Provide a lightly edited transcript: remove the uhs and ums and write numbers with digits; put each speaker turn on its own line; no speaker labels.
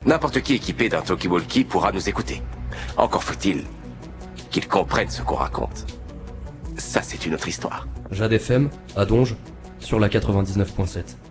N'importe qui équipé d'un talkie-walkie pourra nous écouter. Encore faut-il qu'ils comprennent ce qu'on raconte. Ça, c'est une autre histoire.
Jade FM, à Donge, sur la 99.7.